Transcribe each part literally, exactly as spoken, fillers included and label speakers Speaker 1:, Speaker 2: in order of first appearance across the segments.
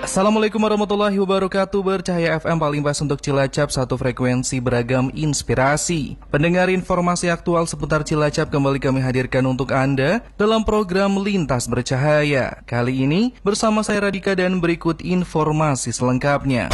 Speaker 1: Assalamualaikum warahmatullahi wabarakatuh. Bercahaya F M paling pas untuk Cilacap, satu frekuensi beragam inspirasi. Pendengar informasi aktual seputar Cilacap kembali kami hadirkan untuk Anda dalam program Lintas Bercahaya. Kali ini bersama saya Radika dan berikut informasi selengkapnya.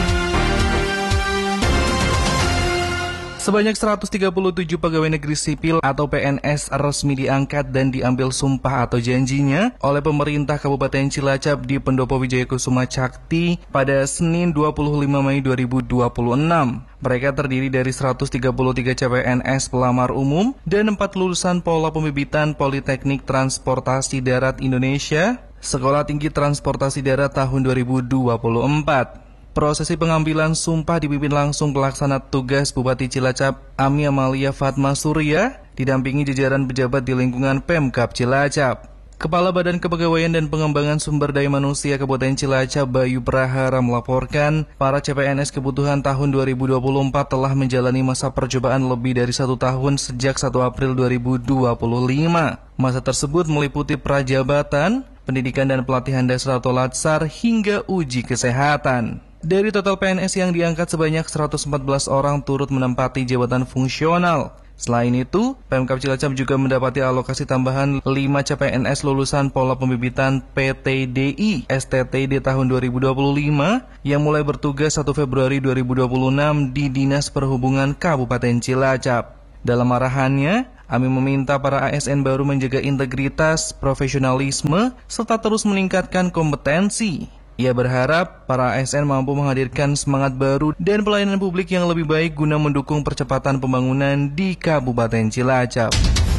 Speaker 1: Sebanyak seratus tiga puluh tujuh pegawai negeri sipil atau P N S resmi diangkat dan diambil sumpah atau janjinya oleh pemerintah Kabupaten Cilacap di Pendopo Wijayakusuma Cakti pada Senin dua puluh lima Mei dua ribu dua puluh enam. Mereka terdiri dari seratus tiga puluh tiga C P N S pelamar umum dan empat lulusan Pola Pembibitan Politeknik Transportasi Darat Indonesia, Sekolah Tinggi Transportasi Darat tahun dua ribu dua puluh empat. Prosesi pengambilan sumpah dipimpin langsung pelaksana tugas Bupati Cilacap Ami Amalia Fatma Surya, didampingi jajaran pejabat di lingkungan Pemkab Cilacap. Kepala Badan Kepegawaian dan Pengembangan Sumber Daya Manusia Kabupaten Cilacap Bayu Prahara melaporkan, para C P N S kebutuhan tahun dua ribu dua puluh empat telah menjalani masa percobaan lebih dari satu tahun sejak satu April dua ribu dua puluh lima. Masa tersebut meliputi prajabatan, pendidikan dan pelatihan dasar atau latsar, hingga uji kesehatan. Dari total P N S yang diangkat, sebanyak seratus empat belas orang turut menempati jabatan fungsional. Selain itu, Pemkab Cilacap juga mendapati alokasi tambahan lima C P N S lulusan Pola Pembibitan P T D I S T T D tahun dua ribu dua puluh lima yang mulai bertugas satu Februari dua ribu dua puluh enam di Dinas Perhubungan Kabupaten Cilacap. Dalam arahannya, Ami meminta para A S N baru menjaga integritas, profesionalisme, serta terus meningkatkan kompetensi. Ia berharap para A S N mampu menghadirkan semangat baru dan pelayanan publik yang lebih baik guna mendukung percepatan pembangunan di Kabupaten Cilacap.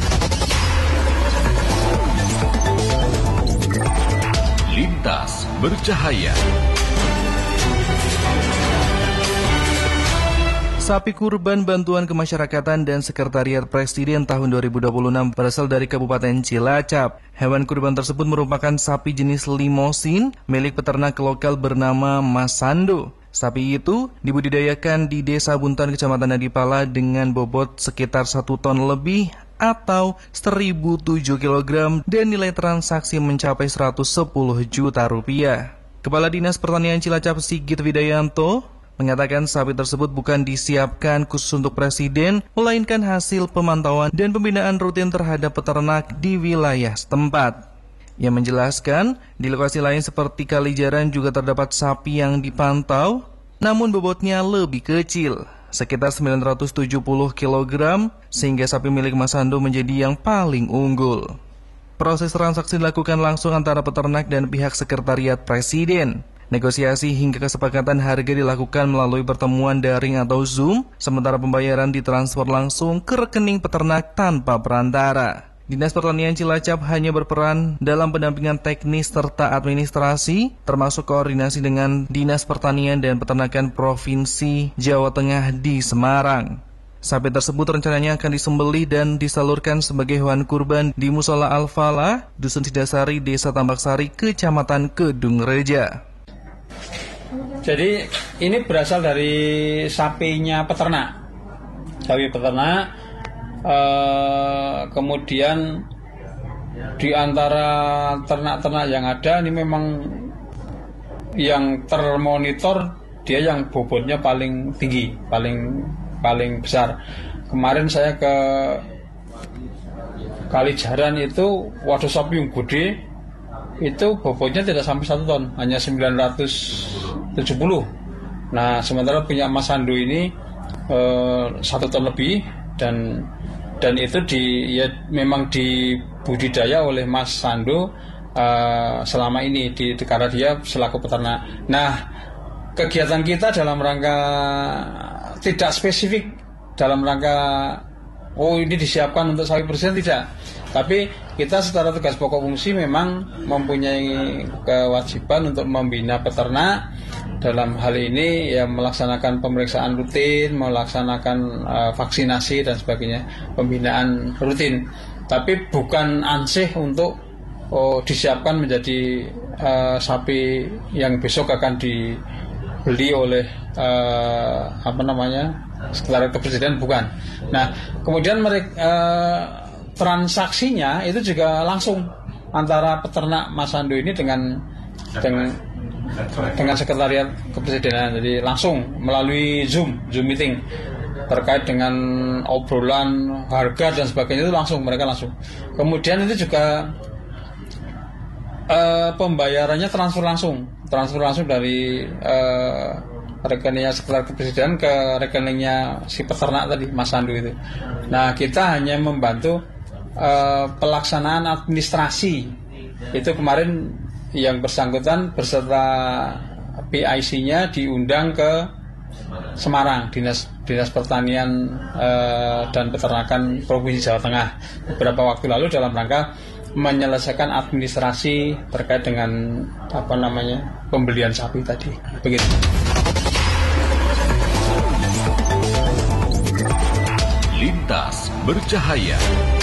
Speaker 2: Lintas Bercahaya.
Speaker 1: Sapi kurban bantuan kemasyarakatan dan Sekretariat Presiden tahun dua ribu dua puluh enam berasal dari Kabupaten Cilacap. Hewan kurban tersebut merupakan sapi jenis limosin milik peternak lokal bernama Mas Sando. Sapi itu dibudidayakan di Desa Buntan, Kecamatan Nadipala dengan bobot sekitar satu ton lebih atau seribu tujuh kilogram dan nilai transaksi mencapai seratus sepuluh juta rupiah. Kepala Dinas Pertanian Cilacap Sigit Widayanto mengatakan sapi tersebut bukan disiapkan khusus untuk presiden, melainkan hasil pemantauan dan pembinaan rutin terhadap peternak di wilayah setempat. Ia menjelaskan, di lokasi lain seperti Kalijaran juga terdapat sapi yang dipantau, namun bobotnya lebih kecil, sekitar sembilan ratus tujuh puluh kilogram, sehingga sapi milik Mas Sando menjadi yang paling unggul. Proses transaksi dilakukan langsung antara peternak dan pihak Sekretariat Presiden. Negosiasi hingga kesepakatan harga dilakukan melalui pertemuan daring atau Zoom, sementara pembayaran ditransfer langsung ke rekening peternak tanpa perantara. Dinas Pertanian Cilacap hanya berperan dalam pendampingan teknis serta administrasi, termasuk koordinasi dengan Dinas Pertanian dan Peternakan Provinsi Jawa Tengah di Semarang. Sapi tersebut rencananya akan disembelih dan disalurkan sebagai hewan kurban di Musola Al-Falah, Dusun Sidasari, Desa Tambaksari, Kecamatan Kedung Reja.
Speaker 3: Jadi ini berasal dari sapinya peternak, sapi peternak. Eh, kemudian di antara ternak-ternak yang ada ini memang yang termonitor dia yang bobotnya paling tinggi, paling paling besar. Kemarin saya ke Kalijaran itu, waduh sapi yang gede, itu bobotnya tidak sampai satu ton, hanya sembilan ratus tujuh puluh. Nah, sementara punya Mas Sando ini eh, satu ton lebih, dan dan itu di ya memang dibudidaya oleh Mas Sando eh, selama ini di karena dia selaku peternak. Nah, kegiatan kita dalam rangka tidak spesifik dalam rangka oh ini disiapkan untuk sapi presiden, tidak. Tapi kita secara tugas pokok fungsi memang mempunyai kewajiban untuk membina peternak. Dalam hal ini ya melaksanakan pemeriksaan rutin, melaksanakan uh, vaksinasi dan sebagainya, pembinaan rutin. Tapi bukan ansih untuk oh, disiapkan menjadi uh, sapi yang besok akan dibeli oleh uh, apa namanya Sekretariat Kepresiden, bukan. Nah, kemudian mereka uh, transaksinya itu juga langsung antara peternak Mas Sando ini dengan dengan dengan sekretariat kepresidenan, jadi langsung melalui Zoom, Zoom meeting terkait dengan obrolan harga dan sebagainya itu langsung mereka langsung. Kemudian itu juga uh, pembayarannya transfer langsung, transfer langsung dari uh, rekeningnya sekretariat kepresidenan ke rekeningnya si peternak tadi, Mas Sandu itu. Nah, kita hanya membantu uh, pelaksanaan administrasi. Itu kemarin yang bersangkutan beserta P I C-nya diundang ke Semarang, Dinas Dinas Pertanian eh, dan Peternakan Provinsi Jawa Tengah beberapa waktu lalu dalam rangka menyelesaikan administrasi terkait dengan apa namanya pembelian sapi tadi. Begitu.
Speaker 2: Lintas bercahaya.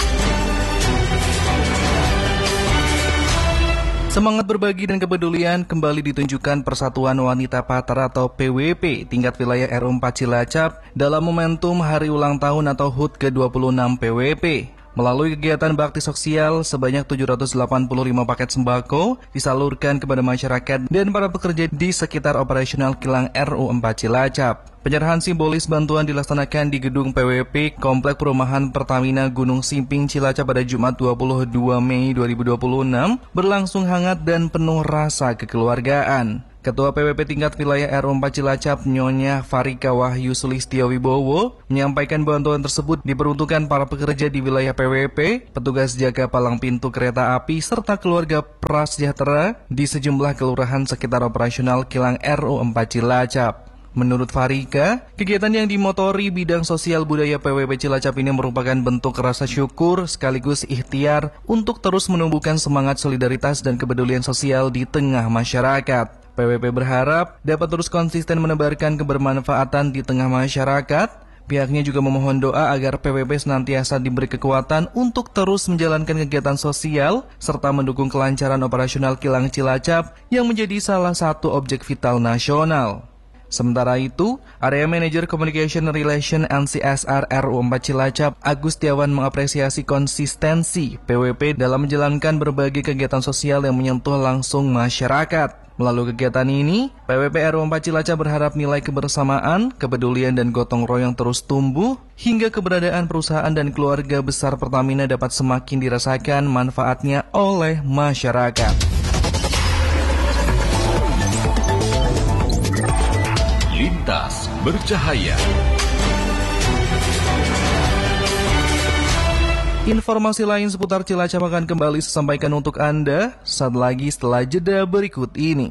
Speaker 1: Semangat berbagi dan kepedulian kembali ditunjukkan Persatuan Wanita Patra atau P W P tingkat wilayah R U empat Cilacap dalam momentum hari ulang tahun atau H U T ke dua puluh enam P W P. Melalui kegiatan bakti sosial, sebanyak tujuh ratus delapan puluh lima paket sembako disalurkan kepada masyarakat dan para pekerja di sekitar operasional kilang R U empat Cilacap. Penyerahan simbolis bantuan dilaksanakan di gedung P W P Komplek Perumahan Pertamina Gunung Simping Cilacap pada Jumat dua puluh dua Mei dua ribu dua puluh enam berlangsung hangat dan penuh rasa kekeluargaan. Ketua P W P tingkat wilayah R U empat Cilacap Nyonya Farika Wahyu Sulistyo Wibowo menyampaikan bantuan tersebut diperuntukkan para pekerja di wilayah P W P, petugas jaga palang pintu kereta api, serta keluarga prasejahtera di sejumlah kelurahan sekitar operasional kilang R U empat Cilacap. Menurut Farika, kegiatan yang dimotori bidang sosial budaya P W P Cilacap ini merupakan bentuk rasa syukur sekaligus ikhtiar untuk terus menumbuhkan semangat solidaritas dan kepedulian sosial di tengah masyarakat. P W P berharap dapat terus konsisten menebarkan kebermanfaatan di tengah masyarakat. Pihaknya juga memohon doa agar P W P senantiasa diberi kekuatan untuk terus menjalankan kegiatan sosial serta mendukung kelancaran operasional kilang Cilacap yang menjadi salah satu objek vital nasional. Sementara itu, Area Manager Communication Relation N C S R R U empat Cilacap, Agustiawan mengapresiasi konsistensi P W P dalam menjalankan berbagai kegiatan sosial yang menyentuh langsung masyarakat. Melalui kegiatan ini, P W P R U empat Cilacap berharap nilai kebersamaan, kepedulian dan gotong royong terus tumbuh, hingga keberadaan perusahaan dan keluarga besar Pertamina dapat semakin dirasakan manfaatnya oleh masyarakat.
Speaker 2: Lintas bercahaya.
Speaker 1: Informasi lain seputar Cilacap akan kembali saya sampaikan untuk Anda saat lagi setelah jeda berikut ini.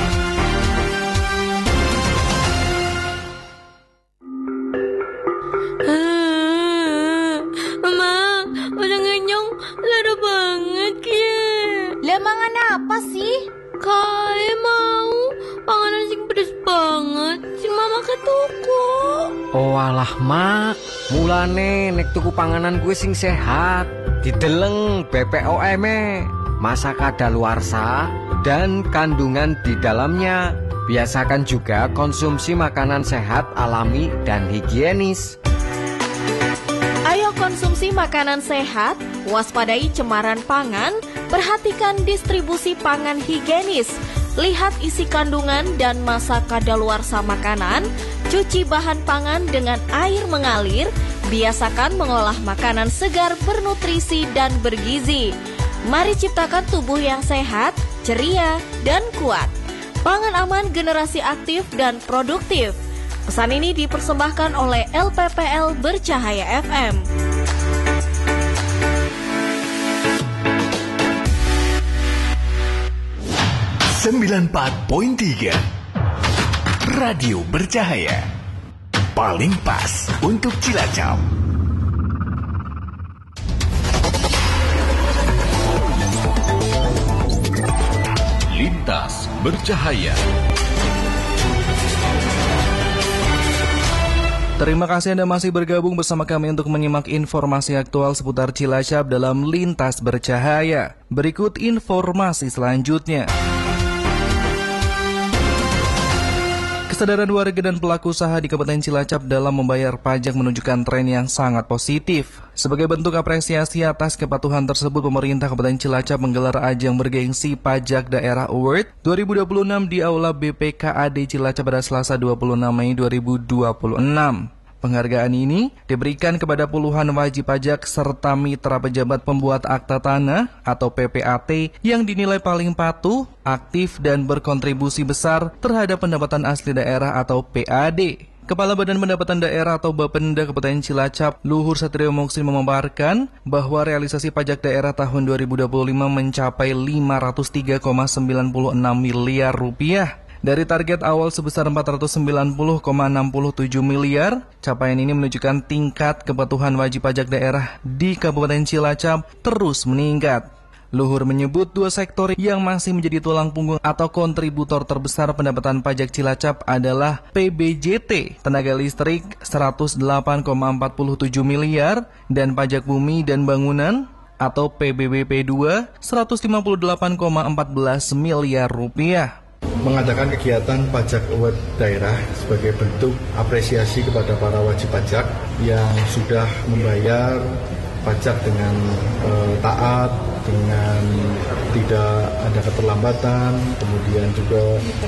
Speaker 4: Mama, udah ngenyong, lada banget ya. Lah mangan apa sih? Kayak mau panganan sing pedes banget, si mama ke toko.
Speaker 5: Oh alah mak, mulane nek tuku panganan gue sing sehat, dideleng B P O M-e, masa kadaluarsa dan kandungan di dalamnya. Biasakan juga konsumsi makanan sehat, alami dan higienis.
Speaker 4: Ayo konsumsi makanan sehat, waspadai cemaran pangan, perhatikan distribusi pangan higienis, lihat isi kandungan dan masa kadaluarsa makanan, cuci bahan pangan dengan air mengalir, biasakan mengolah makanan segar bernutrisi dan bergizi. Mari ciptakan tubuh yang sehat, ceria, dan kuat. Pangan aman generasi aktif dan produktif. Pesan ini dipersembahkan oleh L P P L Bercahaya F M.
Speaker 2: sembilan puluh empat koma tiga Radio Bercahaya, paling pas untuk Cilacap. Lintas Bercahaya.
Speaker 1: Terima kasih Anda masih bergabung bersama kami untuk menyimak informasi aktual seputar Cilacap dalam Lintas Bercahaya. Berikut informasi selanjutnya. Kesadaran warga dan pelaku usaha di Kabupaten Cilacap dalam membayar pajak menunjukkan tren yang sangat positif. Sebagai bentuk apresiasi atas kepatuhan tersebut, pemerintah Kabupaten Cilacap menggelar ajang bergengsi Pajak Daerah Award dua ribu dua puluh enam di Aula B P K A D Cilacap pada Selasa dua puluh enam Mei dua ribu dua puluh enam. Penghargaan ini diberikan kepada puluhan wajib pajak serta mitra pejabat pembuat akta tanah atau P P A T yang dinilai paling patuh, aktif, dan berkontribusi besar terhadap pendapatan asli daerah atau P A D. Kepala Badan Pendapatan Daerah atau Bapenda Kabupaten Cilacap, Luhur Satrio Moksin memaparkan bahwa realisasi pajak daerah tahun dua ribu dua puluh lima mencapai lima ratus tiga koma sembilan enam miliar rupiah. Dari target awal sebesar empat ratus sembilan puluh koma enam tujuh miliar, capaian ini menunjukkan tingkat kepatuhan wajib pajak daerah di Kabupaten Cilacap terus meningkat. Luhur menyebut dua sektor yang masih menjadi tulang punggung atau kontributor terbesar pendapatan pajak Cilacap adalah P B J T, tenaga listrik seratus delapan koma empat tujuh miliar, dan pajak bumi dan bangunan atau P B B P dua seratus lima puluh delapan koma satu empat miliar rupiah.
Speaker 6: Mengadakan kegiatan pajak award daerah sebagai bentuk apresiasi kepada para wajib pajak yang sudah membayar pajak dengan eh, taat, dengan tidak ada keterlambatan, kemudian juga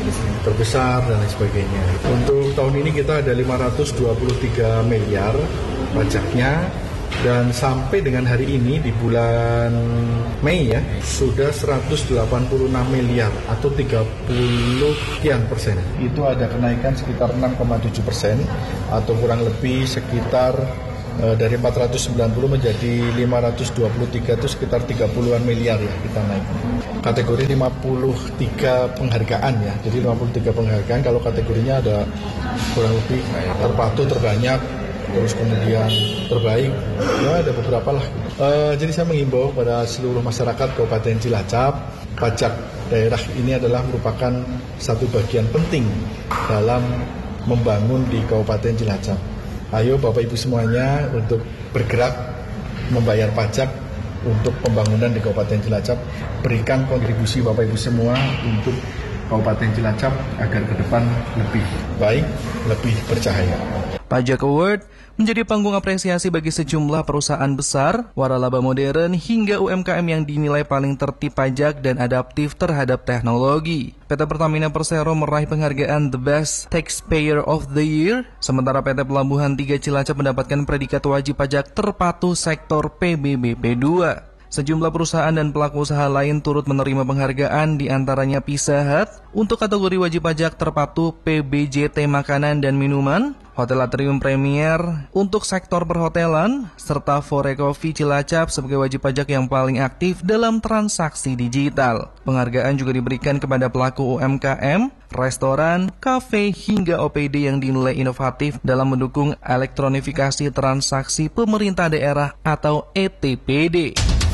Speaker 6: terbesar dan lain sebagainya. Untuk tahun ini kita ada lima ratus dua puluh tiga miliar pajaknya. Dan sampai dengan hari ini di bulan Mei ya sudah seratus delapan puluh enam miliar atau tiga puluh sekian persen. Itu ada kenaikan sekitar enam koma tujuh persen atau kurang lebih sekitar e, dari empat ratus sembilan puluh menjadi lima ratus dua puluh tiga itu sekitar tiga puluhan miliar ya kita naik. Kategori lima puluh tiga penghargaan ya. Jadi lima puluh tiga penghargaan, kalau kategorinya ada kurang lebih terpatuh, terbanyak, terus kemudian terbaik, ya ada beberapa lah. Uh, jadi saya mengimbau pada seluruh masyarakat Kabupaten Cilacap, pajak daerah ini adalah merupakan satu bagian penting dalam membangun di Kabupaten Cilacap. Ayo Bapak Ibu semuanya untuk bergerak membayar pajak untuk pembangunan di Kabupaten Cilacap. Berikan kontribusi Bapak Ibu semua untuk Kabupaten Cilacap agar ke depan lebih baik, lebih bercahaya.
Speaker 1: Pajak Award menjadi panggung apresiasi bagi sejumlah perusahaan besar, waralaba modern, hingga U M K M yang dinilai paling tertib pajak dan adaptif terhadap teknologi. P T Pertamina Persero meraih penghargaan The Best Taxpayer of the Year, sementara P T Pelabuhan tiga Cilacap mendapatkan predikat wajib pajak terpatuh sektor P B B P dua. Sejumlah perusahaan dan pelaku usaha lain turut menerima penghargaan, diantaranya Pizza Hut untuk kategori wajib pajak terpatuh P B J T makanan dan minuman, Hotel Atrium Premier untuk sektor perhotelan, serta Fore Coffee Cilacap sebagai wajib pajak yang paling aktif dalam transaksi digital. Penghargaan juga diberikan kepada pelaku U M K M, restoran, kafe, hingga O P D yang dinilai inovatif dalam mendukung elektronifikasi transaksi pemerintah daerah atau E T P D.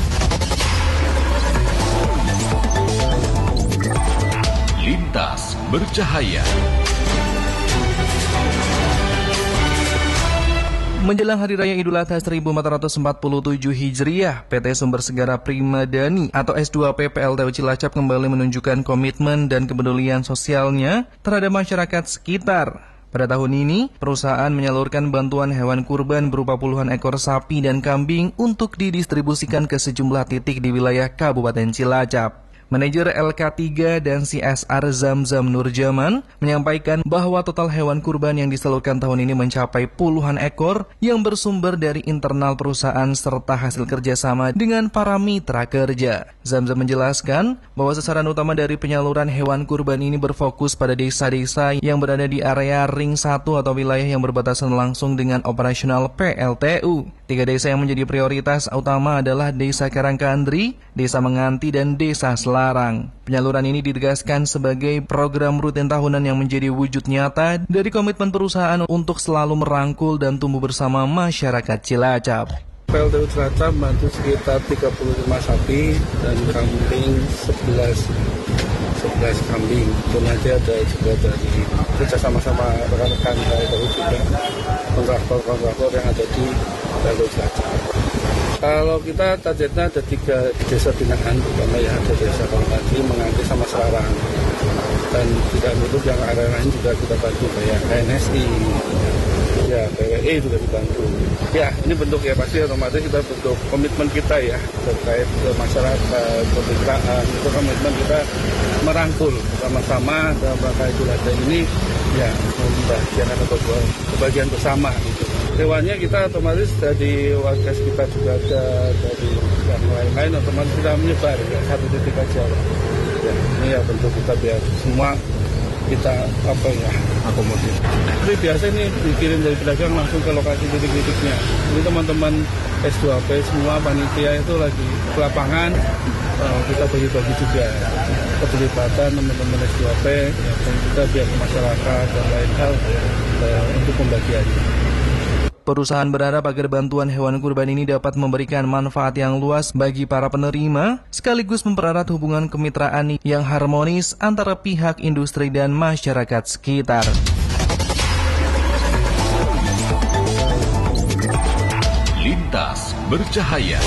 Speaker 2: Lintas Bercahaya.
Speaker 1: Menjelang Hari Raya Idul Adha seribu empat ratus empat puluh tujuh Hijriah, P T Sumber Segara Primadani atau S dua P P L T U Cilacap kembali menunjukkan komitmen dan kepedulian sosialnya terhadap masyarakat sekitar. Pada tahun ini, perusahaan menyalurkan bantuan hewan kurban berupa puluhan ekor sapi dan kambing untuk didistribusikan ke sejumlah titik di wilayah Kabupaten Cilacap. Manajer L K tiga dan C S R Zamzam Nurjaman menyampaikan bahwa total hewan kurban yang disalurkan tahun ini mencapai puluhan ekor yang bersumber dari internal perusahaan serta hasil kerjasama dengan para mitra kerja. Zamzam menjelaskan bahwa sasaran utama dari penyaluran hewan kurban ini berfokus pada desa-desa yang berada di area Ring satu atau wilayah yang berbatasan langsung dengan operasional P L T U. Tiga desa yang menjadi prioritas utama adalah Desa Karangkandri, Desa Menganti, dan Desa Selarang. Penyaluran ini ditegaskan sebagai program rutin tahunan yang menjadi wujud nyata dari komitmen perusahaan untuk selalu merangkul dan tumbuh bersama masyarakat Cilacap.
Speaker 7: P L T U Cilacap membantu sekitar tiga puluh lima sapi dan kambing sebelas kambing. Dan nanti ada juga dari kerja sama-sama rekan-rekan P L T U juga kontraktor-kontraktor yang ada di P L T U Cilacap. Kalau kita targetnya ada tiga desa binaan, pertama ya ada Desa Karangkandri, Menganti, sama Selarang. dan tidak menutup yang area lain juga kita bantu kayak K N S I, ya P W E juga dibantu. Ya ini bentuk ya pasti otomatis kita bentuk komitmen kita ya terkait ke masyarakat, kemitraan, itu komitmen kita merangkul sama-sama dalam rangka Idul Adha ini ya membahagiakan atau kebahagiaan bersama gitu. Hewannya kita otomatis dari warga sekitar juga ada, dari yang lain-lain otomatis kita menyebar ya, satu titik aja. Ya, ini ya bentuk kita biar semua kita apa ya akomodir. Tapi biasa ini dikirim dari pedagang langsung ke lokasi titik-titiknya. Ini teman-teman S dua P semua panitia itu lagi ke lapangan, uh, kita bagi-bagi juga keterlibatan teman-teman S dua P ya, dan juga biar masyarakat dan lain hal uh, untuk pembagiannya.
Speaker 1: Perusahaan berharap agar bantuan hewan kurban ini dapat memberikan manfaat yang luas bagi para penerima, sekaligus mempererat hubungan kemitraan yang harmonis antara pihak industri dan masyarakat sekitar.
Speaker 2: Lintas Bercahaya.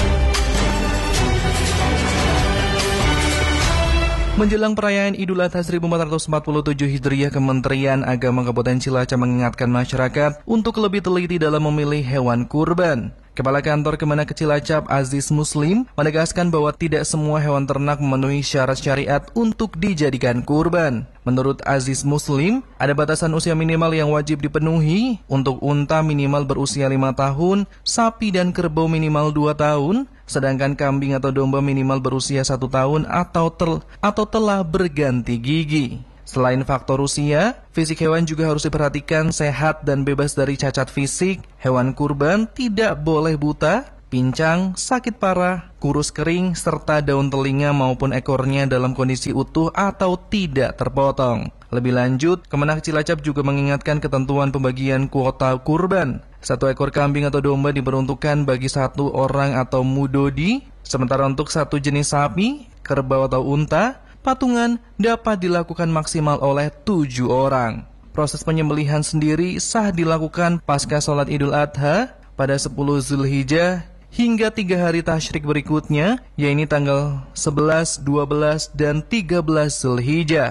Speaker 1: Menjelang perayaan Idul Adha seribu empat ratus empat puluh tujuh Hijriah, Kementerian Agama Kabupaten Cilacap mengingatkan masyarakat untuk lebih teliti dalam memilih hewan kurban. Kepala Kantor Kemenak Cilacap Aziz Muslim menegaskan bahwa tidak semua hewan ternak memenuhi syarat syariat untuk dijadikan kurban. Menurut Aziz Muslim, ada batasan usia minimal yang wajib dipenuhi. Untuk unta minimal berusia lima tahun, sapi dan kerbau minimal dua tahun, sedangkan kambing atau domba minimal berusia satu tahun atau, tel, atau telah berganti gigi. Selain faktor usia, fisik hewan juga harus diperhatikan sehat dan bebas dari cacat fisik. Hewan kurban tidak boleh buta, pincang, sakit parah, kurus kering, serta daun telinga maupun ekornya dalam kondisi utuh atau tidak terpotong. Lebih lanjut, Kemenak Cilacap juga mengingatkan ketentuan pembagian kuota kurban. Satu ekor kambing atau domba diperuntukkan bagi satu orang atau mudodi, sementara untuk satu jenis sapi, kerbau atau unta, patungan dapat dilakukan maksimal oleh tujuh orang. Proses penyembelihan sendiri sah dilakukan pasca sholat Idul Adha pada sepuluh Zulhijjah hingga tiga hari tasyrik berikutnya, yaitu tanggal sebelas, dua belas, dan tiga belas Zulhijjah.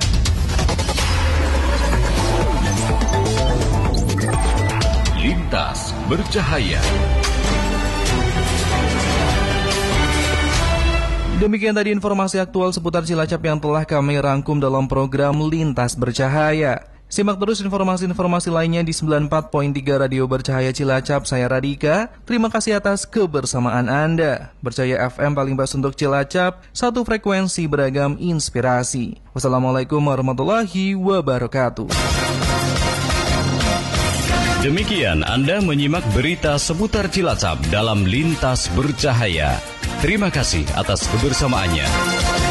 Speaker 2: Lintas Bercahaya.
Speaker 1: Demikian tadi informasi aktual seputar Cilacap yang telah kami rangkum dalam program Lintas Bercahaya. Simak terus informasi-informasi lainnya di sembilan puluh empat koma tiga Radio Bercahaya Cilacap. Saya Radika, terima kasih atas kebersamaan Anda. Bercahaya F M paling bas untuk Cilacap, satu frekuensi beragam inspirasi. Wassalamualaikum warahmatullahi wabarakatuh.
Speaker 2: Demikian Anda menyimak berita seputar Cilacap dalam Lintas Bercahaya. Terima kasih atas kebersamaannya.